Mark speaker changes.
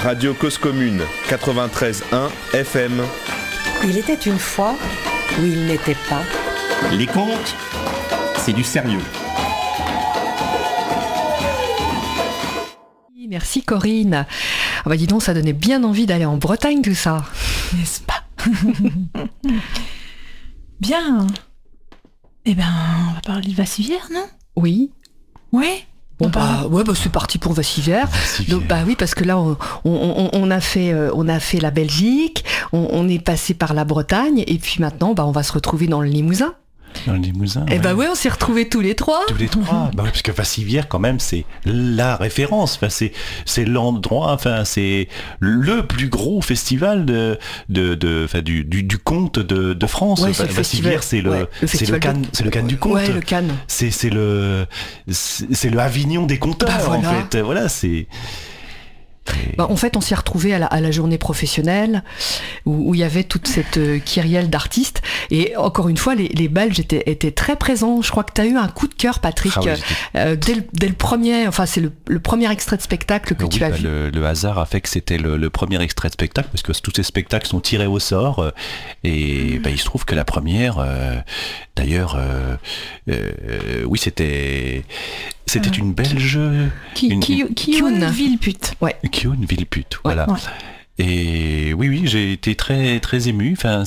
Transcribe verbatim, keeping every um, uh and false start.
Speaker 1: Radio Cause Commune, quatre-vingt-treize virgule un F M.
Speaker 2: Il était une fois où il n'était pas.
Speaker 3: Les contes, c'est du sérieux.
Speaker 4: Merci Corinne. Ah bah dis donc, ça donnait bien envie d'aller en Bretagne tout ça.
Speaker 5: N'est-ce pas? Bien. Eh ben, on va parler de Vassivière, non?
Speaker 4: Oui.
Speaker 5: Ouais.
Speaker 4: Bon bah ouais bah c'est parti pour Vassivière. Donc bah oui parce que là on, on, on a fait euh, on a fait la Belgique, on, on est passé par la Bretagne et puis maintenant bah on va se retrouver dans le Limousin.
Speaker 6: Dans le Limousin.
Speaker 4: Et
Speaker 6: ouais.
Speaker 4: bah ouais, on s'est retrouvés tous les trois.
Speaker 6: Tous les trois. Bah oui, parce que Vassivière, quand même, c'est la référence. Enfin, c'est, c'est l'endroit, enfin, c'est le plus gros festival de, de, de, enfin, du, du, du conte de, de France.
Speaker 4: Ouais,
Speaker 6: Enfin,
Speaker 4: c'est
Speaker 6: Vassivière, c'est le,
Speaker 4: ouais, le
Speaker 6: c'est le Cannes, de... c'est le Cannes du conte.
Speaker 4: Ouais, le Cannes.
Speaker 6: C'est, c'est le, c'est, c'est le Avignon des conteurs, bah, voilà. en fait. Voilà, c'est.
Speaker 4: Bah, en fait, on s'y retrouvait à la, à la journée professionnelle où, où il y avait toute cette euh, kyrielle d'artistes. Et encore une fois, les, les Belges étaient, étaient très présents. Je crois que tu as eu un coup de cœur, Patrick, ah oui, euh, dès, le, dès le premier, enfin c'est le, le premier extrait de spectacle que oui, tu as bah, vu.
Speaker 6: Le, le hasard a fait que c'était le, le premier extrait de spectacle parce que tous ces spectacles sont tirés au sort. Euh, et mmh. bah, il se trouve que la première, euh, d'ailleurs, euh, euh, oui, c'était. C'était euh, une Belge...
Speaker 5: Qui,
Speaker 6: une,
Speaker 5: qui,
Speaker 6: une,
Speaker 5: Kioun Villepute.
Speaker 6: Ouais. Kioun Villepute, voilà. Ouais. Et oui, oui, j'ai été très, très ému. Enfin,